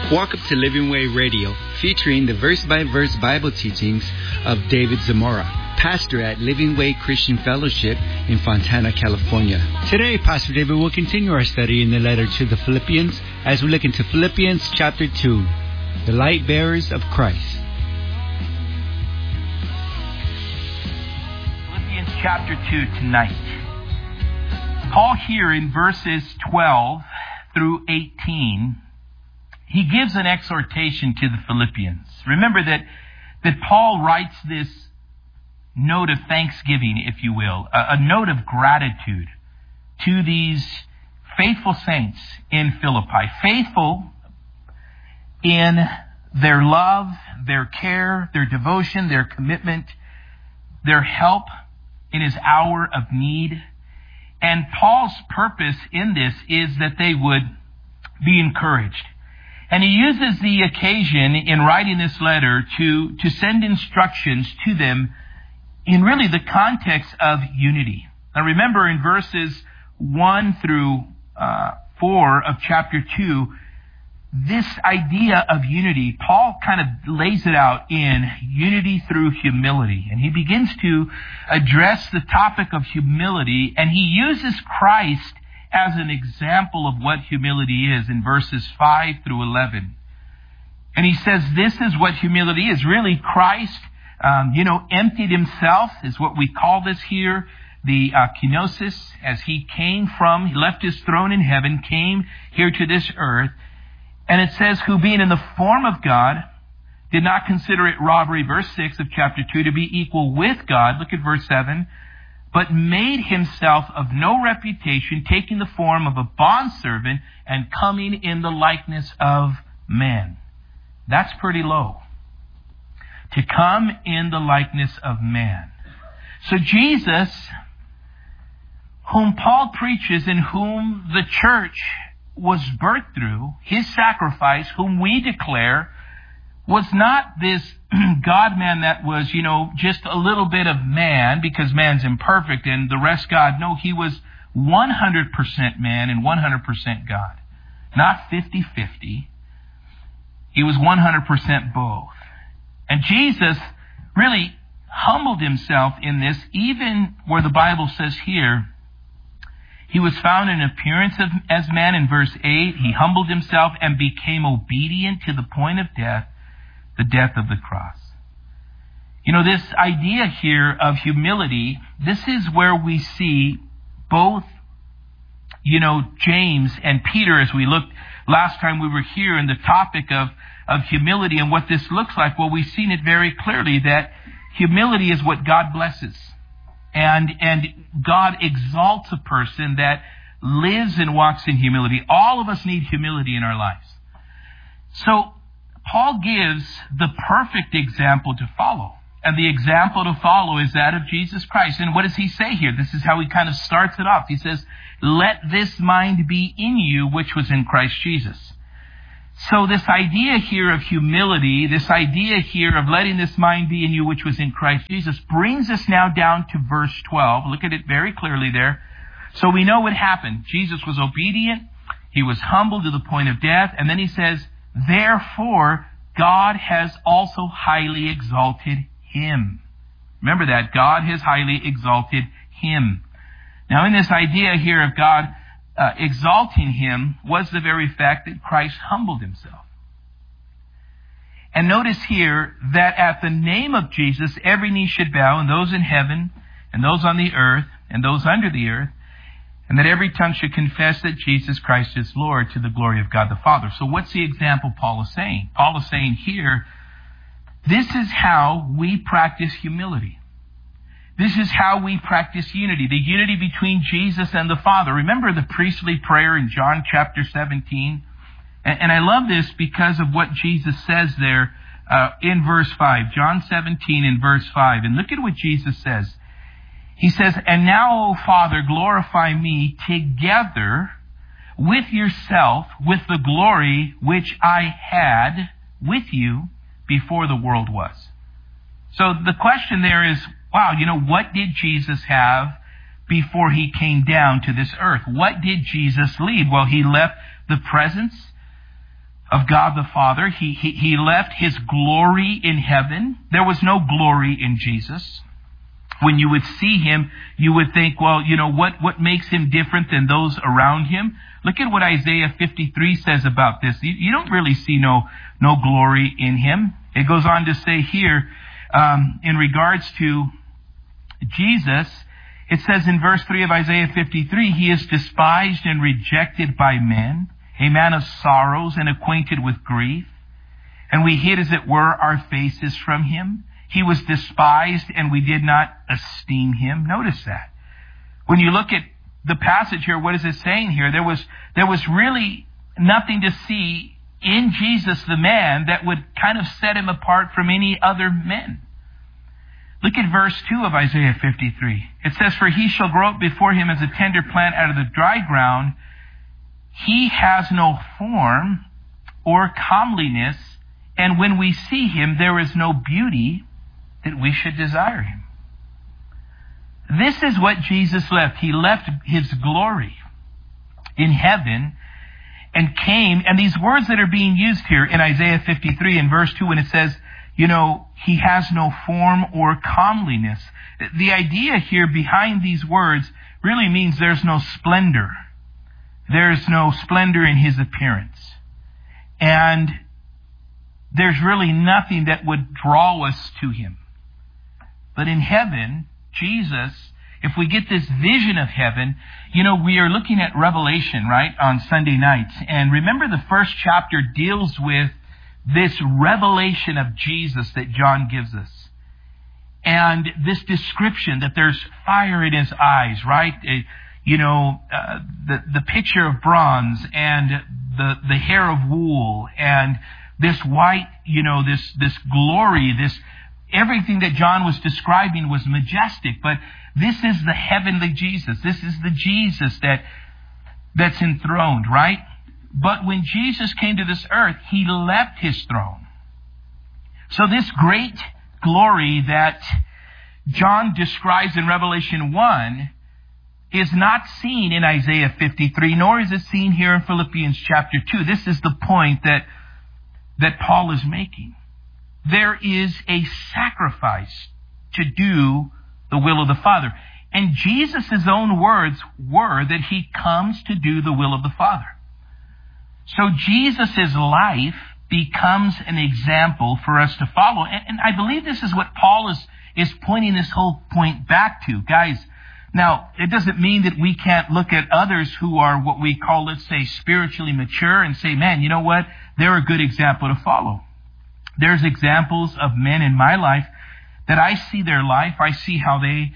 Welcome to Living Way Radio, featuring the verse-by-verse Bible teachings of David Zamora, pastor at Living Way Christian Fellowship in Fontana, California. Today, Pastor David will continue our study in the letter to the Philippians as we look into Philippians chapter 2, the light bearers of Christ. Philippians chapter 2 tonight. Paul here in verses 12 through 18, he gives an exhortation to the Philippians. Remember that Paul writes this note of thanksgiving, if you will, a note of gratitude to these faithful saints in Philippi. Faithful in their love, their care, their devotion, their commitment, their help in his hour of need. And Paul's purpose in this is that they would be encouraged. And he uses the occasion in writing this letter to send instructions to them in really the context of unity. Now remember in verses 1 through 4 of chapter 2, this idea of unity, Paul kind of lays it out in unity through humility. And he begins to address the topic of humility, and he uses Christ as an example of what humility is in verses 5 through 11. And he says this is what humility is. Really, Christ, emptied himself, is what we call this here, the kenosis, as he left his throne in heaven, came here to this earth. And it says, who being in the form of God, did not consider it robbery, verse 6 of chapter 2, to be equal with God. Look at verse 7. But made himself of no reputation, taking the form of a bondservant and coming in the likeness of men. That's pretty low. To come in the likeness of man. So Jesus, whom Paul preaches and whom the church was birthed through, his sacrifice, whom we declare, was not this God-man that was, just a little bit of man, because man's imperfect and the rest God. No, he was 100% man and 100% God. Not 50-50. He was 100% both. And Jesus really humbled himself in this, even where the Bible says here, he was found in appearance as man in verse 8. He humbled himself and became obedient to the point of death, the death of the cross. This idea here of humility, this is where we see both, James and Peter, as we looked last time we were here in the topic of humility and what this looks like. Well, we've seen it very clearly that humility is what God blesses. And God exalts a person that lives and walks in humility. All of us need humility in our lives. So Paul gives the perfect example to follow. And the example to follow is that of Jesus Christ. And what does he say here? This is how he kind of starts it off. He says, let this mind be in you, which was in Christ Jesus. So this idea here of humility, this idea here of letting this mind be in you, which was in Christ Jesus, brings us now down to verse 12. Look at it very clearly there. So we know what happened. Jesus was obedient. He was humbled to the point of death. And then he says, therefore, God has also highly exalted him. Remember that. God has highly exalted him. Now in this idea here of God exalting him was the very fact that Christ humbled himself. And notice here that at the name of Jesus, every knee should bow, and those in heaven, and those on the earth, and those under the earth, and that every tongue should confess that Jesus Christ is Lord, to the glory of God the Father. So what's the example Paul is saying? Paul is saying here, this is how we practice humility. This is how we practice unity, the unity between Jesus and the Father. Remember the priestly prayer in John chapter 17? And I love this because of what Jesus says there in verse 5. John 17 in verse 5. And look at what Jesus says. He says, and now, O Father, glorify me together with yourself with the glory which I had with you before the world was. So the question there is, wow, what did Jesus have before he came down to this earth? What did Jesus leave? Well, he left the presence of God the Father. He left His glory in heaven. There was no glory in Jesus. When you would see Him, you would think, well, what makes Him different than those around Him? Look at what Isaiah 53 says about this. You don't really see no glory in Him. It goes on to say here, in regards to Jesus, it says in verse 3 of Isaiah 53, He is despised and rejected by men, a man of sorrows and acquainted with grief. And we hid, as it were, our faces from Him. He was despised and we did not esteem Him. Notice that. When you look at the passage here, what is it saying here? There was really nothing to see in Jesus the man that would kind of set Him apart from any other men. Look at verse 2 of Isaiah 53. It says, For He shall grow up before Him as a tender plant out of the dry ground. He has no form or comeliness, and when we see Him, there is no beauty that we should desire Him. This is what Jesus left. He left His glory in heaven and came, and these words that are being used here in Isaiah 53 in verse 2 when it says, He has no form or comeliness. The idea here behind these words really means there's no splendor. There's no splendor in His appearance. And there's really nothing that would draw us to Him. But in heaven, Jesus, if we get this vision of heaven, we are looking at Revelation, right, on Sunday nights. And remember, the first chapter deals with this revelation of Jesus that John gives us. And this description that there's fire in His eyes, right? The picture of bronze and the hair of wool and this white, this glory, everything that John was describing was majestic. But this is the heavenly Jesus. This is the Jesus that's enthroned, right? But when Jesus came to this earth, He left His throne. So this great glory that John describes in Revelation 1 is not seen in Isaiah 53, nor is it seen here in Philippians chapter 2. This is the point that Paul is making. There is a sacrifice to do the will of the Father. And Jesus' own words were that He comes to do the will of the Father. So Jesus' life becomes an example for us to follow. And I believe this is what Paul is pointing this whole point back to. Guys, now, it doesn't mean that we can't look at others who are what we call, let's say, spiritually mature and say, man, you know what? They're a good example to follow. There's examples of men in my life that I see their life. I see how they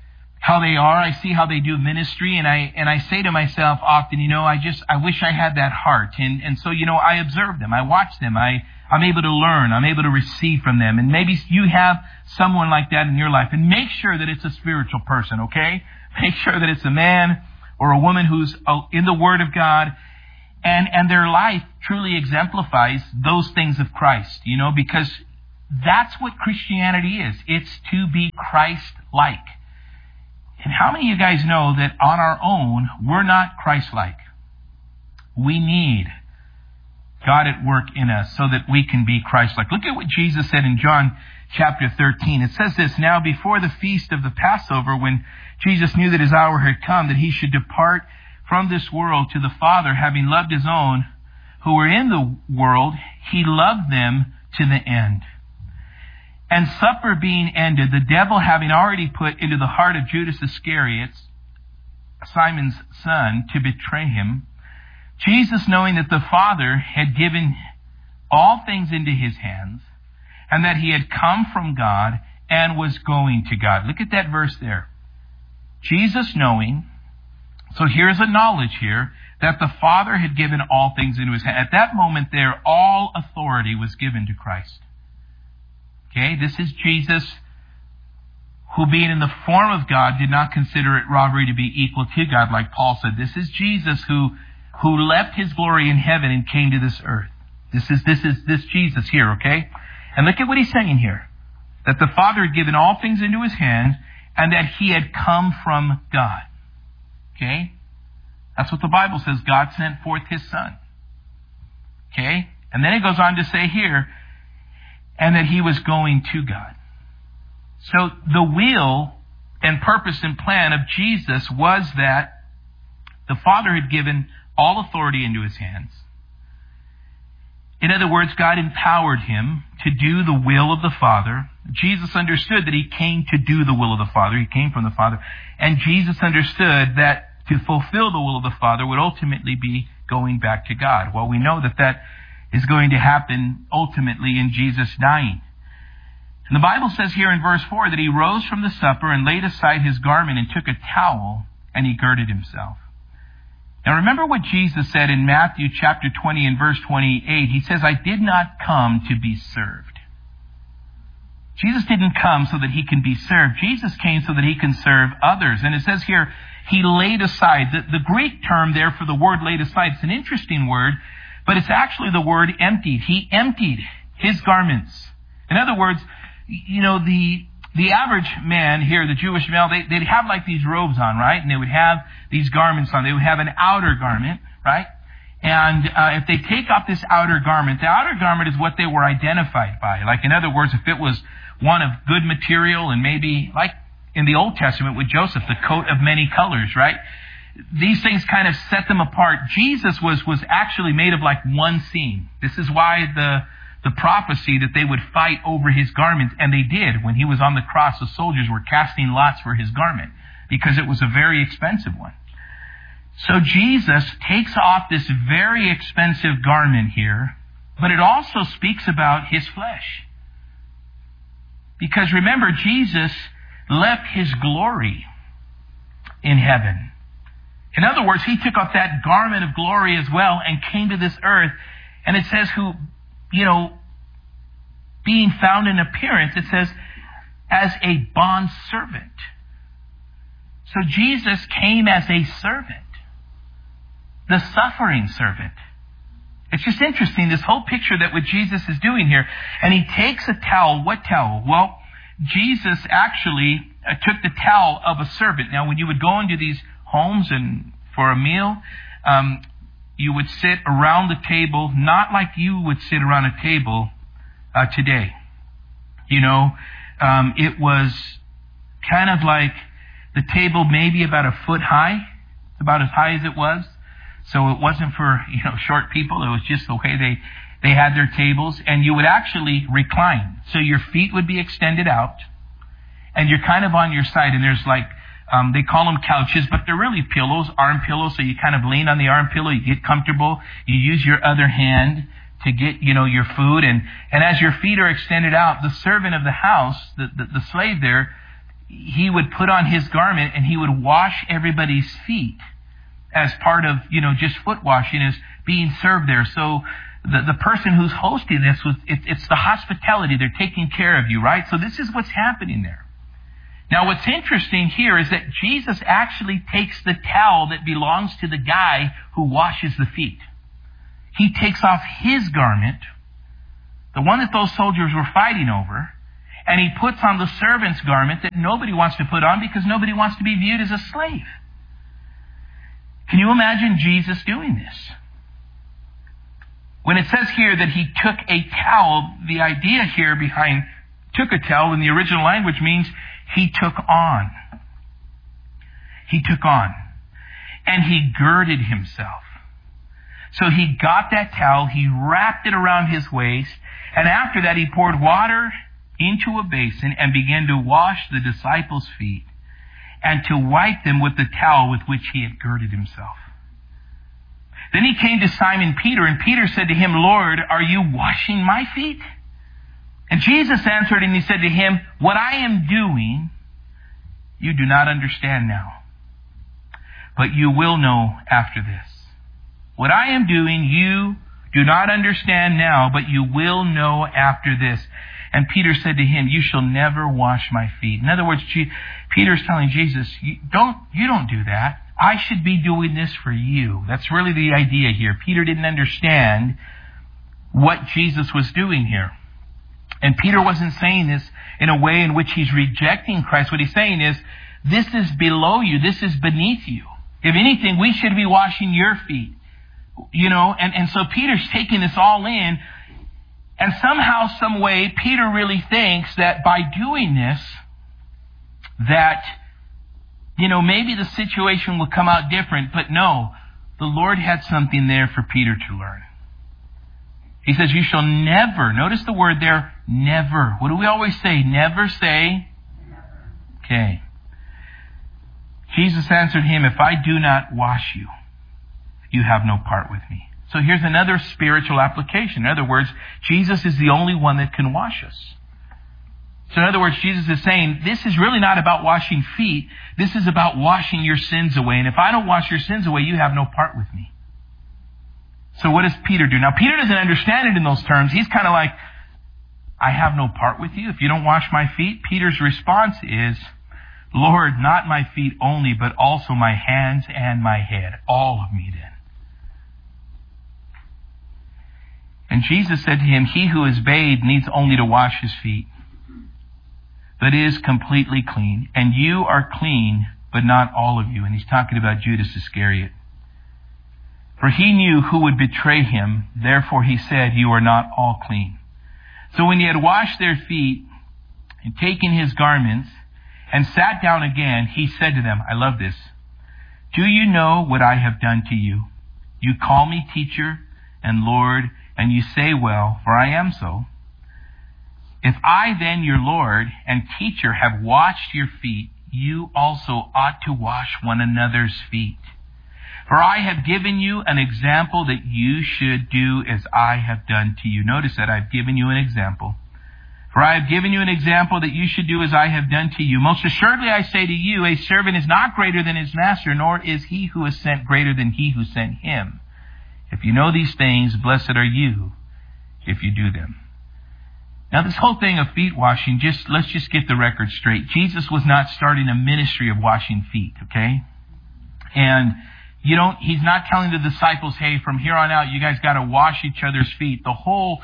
are. I see how they do ministry. And I say to myself often, I wish I had that heart. And so, I observe them. I watch them. I'm able to learn. I'm able to receive from them. And maybe you have someone like that in your life. And make sure that it's a spiritual person, okay? Make sure that it's a man or a woman who's in the Word of God. And their life truly exemplifies those things of Christ, because that's what Christianity is. It's to be Christ-like. And how many of you guys know that on our own, we're not Christ-like? We need God at work in us so that we can be Christ-like. Look at what Jesus said in John chapter 13. It says this, Now before the feast of the Passover, when Jesus knew that His hour had come, that He should depart from this world to the Father, having loved His own who were in the world, He loved them to the end. And supper being ended, the devil having already put into the heart of Judas Iscariot, Simon's son, to betray Him, Jesus, knowing that the Father had given all things into His hands, and that He had come from God and was going to God. Look at that verse there. Jesus knowing, so here's a knowledge here, that the Father had given all things into His hand. At that moment there, all authority was given to Christ. Okay, this is Jesus who, being in the form of God, did not consider it robbery to be equal to God, like Paul said. This is Jesus who left His glory in heaven and came to this earth. This is Jesus here, okay? And look at what He's saying here. That the Father had given all things into His hand, and that He had come from God. Okay? That's what the Bible says. God sent forth His Son. Okay? And then it goes on to say here, and that he was going to God. So the will and purpose and plan of Jesus was that the Father had given all authority into his hands. In other words, God empowered him to do the will of the Father. Jesus understood that he came to do the will of the Father. He came from the Father. And Jesus understood that to fulfill the will of the Father would ultimately be going back to God. Well, we know that that is going to happen ultimately in Jesus dying. And the Bible says here in verse 4 that he rose from the supper and laid aside his garment and took a towel and he girded himself. Now remember what Jesus said in Matthew chapter 20 and verse 28. He says, I did not come to be served. Jesus didn't come so that he can be served. Jesus came so that he can serve others. And it says here, he laid aside. The Greek term there for the word laid aside, it's an interesting word, but it's actually the word emptied. He emptied his garments. In other words, you know, the average man here, the Jewish male, they'd have like these robes on, right? And they would have these garments on. They would have an outer garment, right? And if they take off this outer garment, the outer garment is what they were identified by. Like, in other words, if it was one of good material and maybe, like in the Old Testament with Joseph, the coat of many colors, right? These things kind of set them apart. Jesus was actually made of like one seam. This is why the prophecy that they would fight over his garments, and they did. When he was on the cross, the soldiers were casting lots for his garment because it was a very expensive one. So Jesus takes off this very expensive garment here, but it also speaks about his flesh. Because remember, Jesus left his glory in heaven. In other words, he took off that garment of glory as well and came to this earth. And it says who, you know, being found in appearance, it says, as a bond servant. So Jesus came as a servant, the suffering servant. It's just interesting, this whole picture that what Jesus is doing here. And he takes a towel. What towel? Well, Jesus actually took the towel of a servant. Now, when you would go into these homes and for a meal, you would sit around the table, not like you would sit around a table today. You know, it was kind of like the table maybe about a foot high, about as high as it was. So it wasn't for, you know, short people. It was just the way they had their tables. And you would actually recline. So your feet would be extended out. And you're kind of on your side. And there's like, they call them couches, but they're really pillows, arm pillows. So you kind of lean on the arm pillow. You get comfortable. You use your other hand to get, you know, your food. And as your feet are extended out, the servant of the house, the slave there, he would put on his garment and he would wash everybody's feet as part of, you know, just foot washing is being served there. So the person who's hosting this, it's the hospitality. They're taking care of you, right? So this is what's happening there. Now what's interesting here is that Jesus actually takes the towel that belongs to the guy who washes the feet. He takes off his garment, the one that those soldiers were fighting over, and he puts on the servant's garment that nobody wants to put on because nobody wants to be viewed as a slave. Can you imagine Jesus doing this? When it says here that he took a towel, the idea here behind took a towel in the original language means he took on. He took on. And he girded himself. So he got that towel, he wrapped it around his waist, and after that he poured water into a basin and began to wash the disciples' feet and to wipe them with the towel with which he had girded himself. Then he came to Simon Peter, and Peter said to him, Lord, are you washing my feet? And Jesus answered and he said to him, what I am doing, you do not understand now, but you will know after this. What I am doing, you do not understand now, but you will know after this. And Peter said to him, you shall never wash my feet. In other words, Peter's telling Jesus, you don't do that. I should be doing this for you. That's really the idea here. Peter didn't understand what Jesus was doing here. And Peter wasn't saying this in a way in which he's rejecting Christ. What he's saying is, this is below you. This is beneath you. If anything, we should be washing your feet. And so Peter's taking this all in. And somehow, some way, Peter really thinks that by doing this, that, maybe the situation will come out different. But no, the Lord had something there for Peter to learn. He says, you shall never, notice the word there, never. What do we always say? Never say? Okay. Jesus answered him, if I do not wash you, you have no part with me. So here's another spiritual application. In other words, Jesus is the only one that can wash us. So in other words, Jesus is saying, this is really not about washing feet. This is about washing your sins away. And if I don't wash your sins away, you have no part with me. So what does Peter do? Now, Peter doesn't understand it in those terms. He's kind of like, I have no part with you if you don't wash my feet. Peter's response is, Lord, not my feet only, but also my hands and my head. All of me then. And Jesus said to him, he who is bathed needs only to wash his feet, but is completely clean. And you are clean, but not all of you. And he's talking about Judas Iscariot. For he knew who would betray him. Therefore he said, you are not all clean. So when he had washed their feet and taken his garments and sat down again, he said to them, I love this. Do you know what I have done to you? You call me teacher and Lord, and you say, well, for I am so. If I then, your Lord and teacher, have washed your feet, you also ought to wash one another's feet. For I have given you an example that you should do as I have done to you. Notice that I've given you an example. For I have given you an example that you should do as I have done to you. Most assuredly I say to you, a servant is not greater than his master, nor is he who is sent greater than he who sent him. If you know these things, blessed are you if you do them. Now this whole thing of feet washing, let's just get the record straight. Jesus was not starting a ministry of washing feet, okay? And he's not telling the disciples, hey, from here on out, you guys got to wash each other's feet. The whole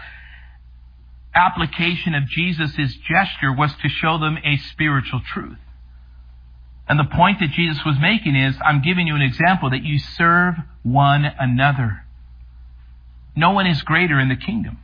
application of Jesus' gesture was to show them a spiritual truth. And the point that Jesus was making is, I'm giving you an example that you serve one another. No one is greater in the kingdom.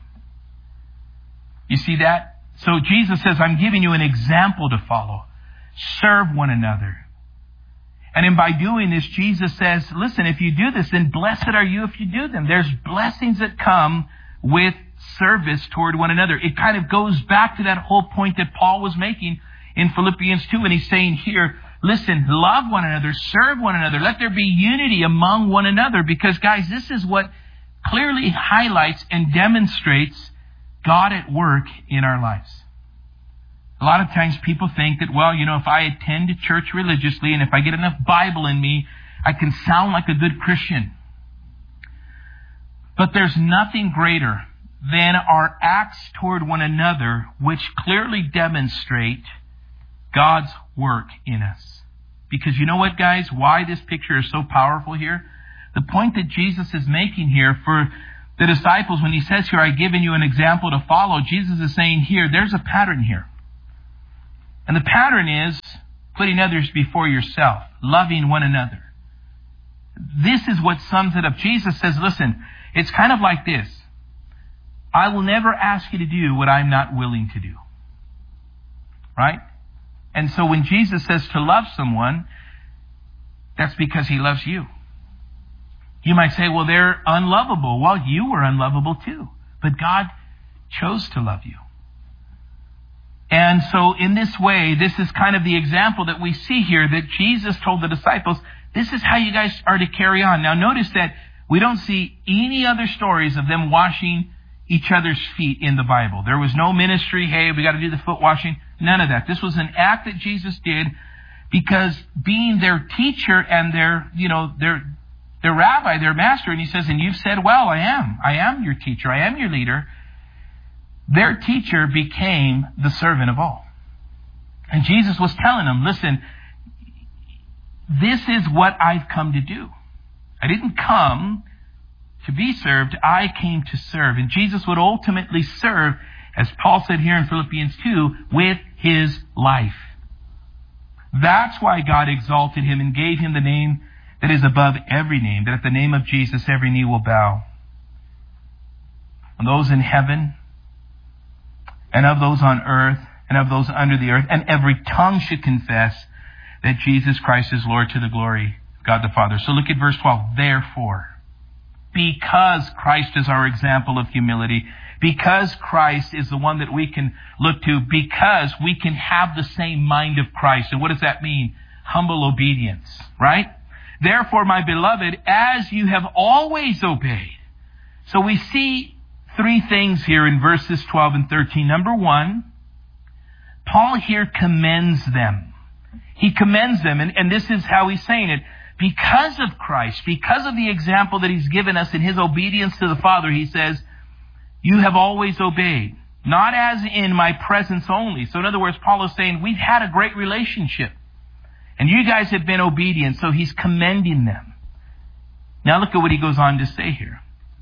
You see that? So Jesus says, I'm giving you an example to follow. Serve one another. And by doing this, Jesus says, listen, if you do this, then blessed are you if you do them. There's blessings that come with service toward one another. It kind of goes back to that whole point that Paul was making in Philippians 2. And he's saying here, listen, love one another, serve one another. Let there be unity among one another. Because guys, this is what clearly highlights and demonstrates God at work in our lives. A lot of times people think that, well, if I attend church religiously and if I get enough Bible in me, I can sound like a good Christian. But there's nothing greater than our acts toward one another which clearly demonstrate God's work in us. Because you know what, guys? Why this picture is so powerful here? The point that Jesus is making here for the disciples, when he says here, I've given you an example to follow, Jesus is saying here, there's a pattern here. And the pattern is putting others before yourself, loving one another. This is what sums it up. Jesus says, listen, it's kind of like this. I will never ask you to do what I'm not willing to do. Right? And so when Jesus says to love someone, that's because he loves you. You might say, well, they're unlovable. Well, you were unlovable too. But God chose to love you. And so in this way, this is kind of the example that we see here that Jesus told the disciples, this is how you guys are to carry on. Now notice that we don't see any other stories of them washing each other's feet in the Bible. There was no ministry, hey, we got to do the foot washing. None of that. This was an act that Jesus did because being their teacher and their rabbi, their master, and he says, and you've said, well, I am your teacher, I am your leader. Their teacher became the servant of all. And Jesus was telling them, listen, this is what I've come to do. I didn't come to be served, I came to serve. And Jesus would ultimately serve, as Paul said here in Philippians 2, with his life. That's why God exalted him and gave him the name that is above every name, that at the name of Jesus every knee will bow. And those in heaven, and of those on earth, and of those under the earth, and every tongue should confess that Jesus Christ is Lord, to the glory of God the Father. So look at verse 12. Therefore, because Christ is our example of humility, because Christ is the one that we can look to, because we can have the same mind of Christ. And what does that mean? Humble obedience, right? Therefore, my beloved, as you have always obeyed. So we see three things here in verses 12 and 13. Number one, Paul here commends them. He commends them, and this is how he's saying it. Because of Christ, because of the example that He's given us in His obedience to the Father, He says, you have always obeyed. Not as in my presence only. So in other words, Paul is saying, we've had a great relationship. And you guys have been obedient, so he's commending them. Now look at what he goes on to say here.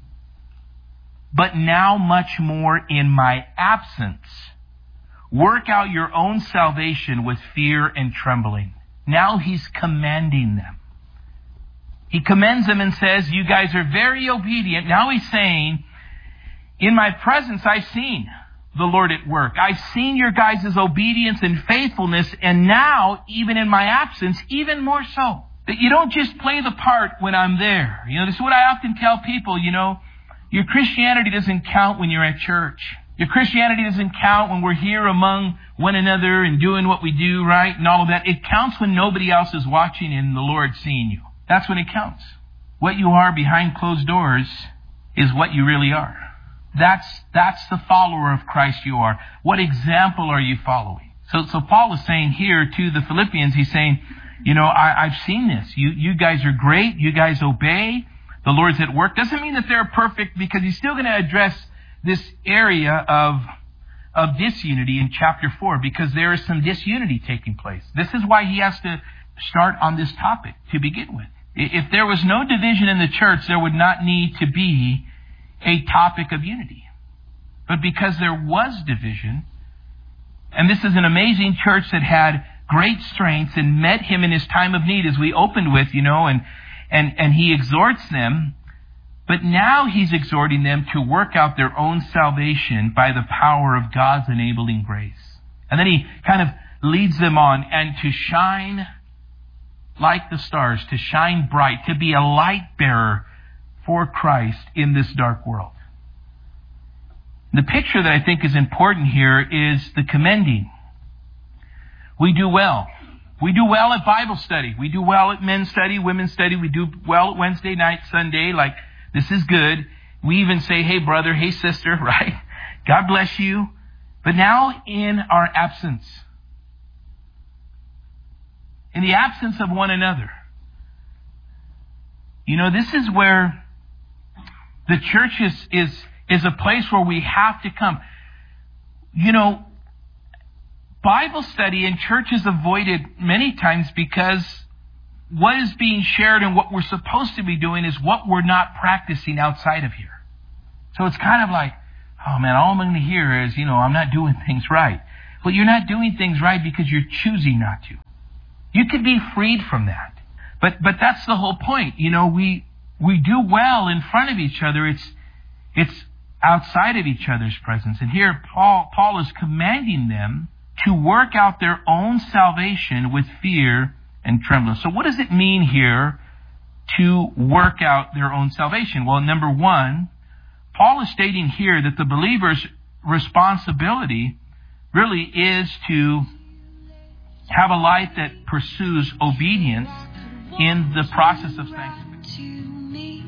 But now much more in my absence, work out your own salvation with fear and trembling. Now he's commanding them. He commends them and says, you guys are very obedient. Now he's saying, in my presence I've seen the Lord at work. I've seen your guys' obedience and faithfulness, and now, even in my absence, even more so. That you don't just play the part when I'm there. This is what I often tell people, your Christianity doesn't count when you're at church. Your Christianity doesn't count when we're here among one another and doing what we do, right? And all of that. It counts when nobody else is watching and the Lord's seeing you. That's when it counts. What you are behind closed doors is what you really are. That's the follower of Christ you are. What example are you following? So Paul is saying here to the Philippians, he's saying, I've seen this. You guys are great. You guys obey. The Lord's at work. Doesn't mean that they're perfect, because he's still going to address this area of disunity in chapter 4, because there is some disunity taking place. This is why he has to start on this topic to begin with. If there was no division in the church, there would not need to be a topic of unity. But because there was division, and this is an amazing church that had great strengths and met him in his time of need, as we opened with, and he exhorts them, but now he's exhorting them to work out their own salvation by the power of God's enabling grace. And then he kind of leads them on, and to shine like the stars, to shine bright, to be a light bearer for Christ in this dark world. The picture that I think is important here is the commending. We do well. We do well at Bible study. We do well at men's study, women's study. We do well at Wednesday night, Sunday. Like, this is good. We even say, hey brother, hey sister, right? God bless you. But now in our absence, in the absence of one another, this is where the church is a place where we have to come. Bible study in church is avoided many times because what is being shared and what we're supposed to be doing is what we're not practicing outside of here. So it's kind of like, oh man, all I'm going to hear is, I'm not doing things right. Well, you're not doing things right because you're choosing not to. You could be freed from that. But that's the whole point. We do well in front of each other. It's outside of each other's presence. And here Paul is commanding them to work out their own salvation with fear and trembling. So what does it mean here to work out their own salvation? Well, number one, Paul is stating here that the believer's responsibility really is to have a life that pursues obedience in the process of sanctification.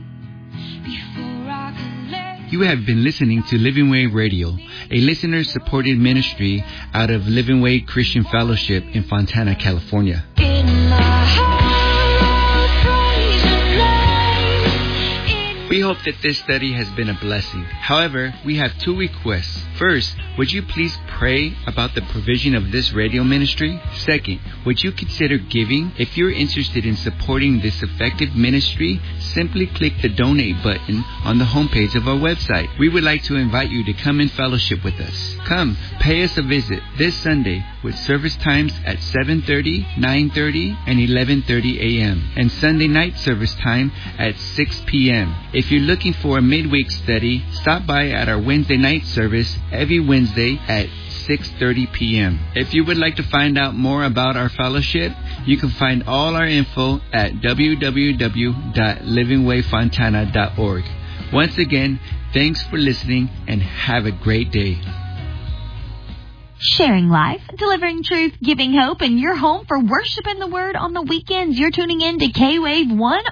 You have been listening to Living Way Radio, a listener-supported ministry out of Living Way Christian Fellowship in Fontana, California. We hope hope that this study has been a blessing. However, we have 2 requests. First, would you please pray about the provision of this radio ministry? Second, would you consider giving? If you're interested in supporting this effective ministry, simply click the donate button on the homepage of our website. We would like to invite you to come and fellowship with us. Come, pay us a visit this Sunday with service times at 7:30, 9:30, and 11:30 a.m. and Sunday night service time at 6 p.m. If you're looking for a midweek study, stop by at our Wednesday night service every Wednesday at 6:30 p.m. If you would like to find out more about our fellowship, you can find all our info at www.livingwayfontana.org. Once again, thanks for listening and have a great day. Sharing life, delivering truth, giving hope, and you're home for worship and the Word on the weekends. You're tuning in to K-Wave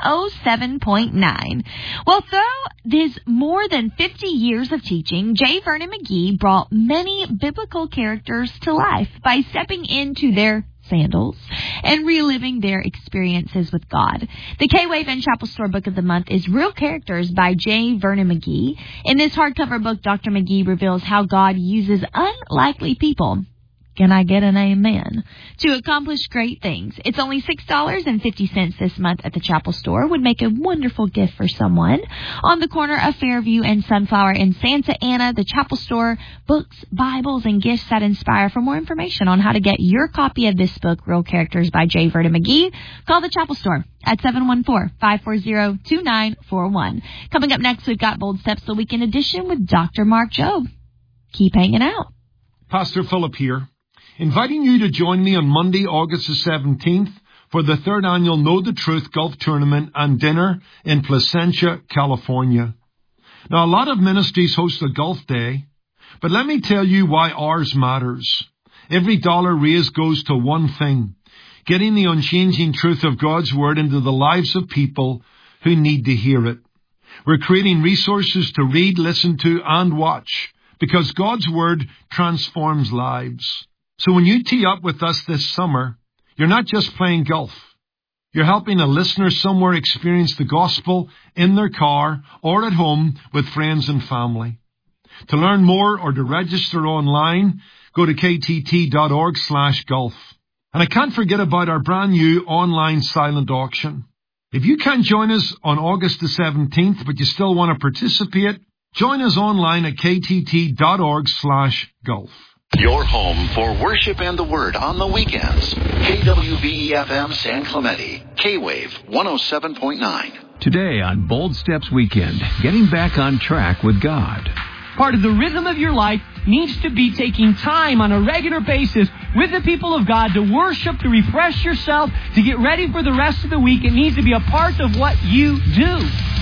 107.9. Well, through his more than 50 years of teaching, J. Vernon McGee brought many biblical characters to life by stepping into their sandals and reliving their experiences with God. The K-Wave and Chapel Store Book of the Month is Real Characters by J. Vernon McGee. In this hardcover book, Dr. McGee reveals how God uses unlikely people. Can I get an amen? To accomplish great things. It's only $6.50 this month at the Chapel Store. Would make a wonderful gift for someone. On the corner of Fairview and Sunflower in Santa Ana, the Chapel Store, books, Bibles, and gifts that inspire. For more information on how to get your copy of this book, Real Characters by J. Vernon McGee, call the Chapel Store at 714-540-2941. Coming up next, we've got Bold Steps, the Weekend Edition with Dr. Mark Jobe. Keep hanging out. Pastor Philip here, inviting you to join me on Monday, August the 17th for the 3rd annual Know the Truth Golf Tournament and Dinner in Placentia, California. Now, a lot of ministries host a golf day, but let me tell you why ours matters. Every dollar raised goes to one thing: getting the unchanging truth of God's Word into the lives of people who need to hear it. We're creating resources to read, listen to, and watch, because God's Word transforms lives. So when you tee up with us this summer, you're not just playing golf. You're helping a listener somewhere experience the gospel in their car or at home with friends and family. To learn more or to register online, go to ktt.org/golf. And I can't forget about our brand new online silent auction. If you can't join us on August the 17th, but you still want to participate, join us online at ktt.org/golf. Your home for worship and the Word on the weekends. KWBE-FM San Clemente. K-Wave 107.9. Today on Bold Steps Weekend, getting back on track with God. Part of the rhythm of your life needs to be taking time on a regular basis with the people of God to worship, to refresh yourself, to get ready for the rest of the week. It needs to be a part of what you do.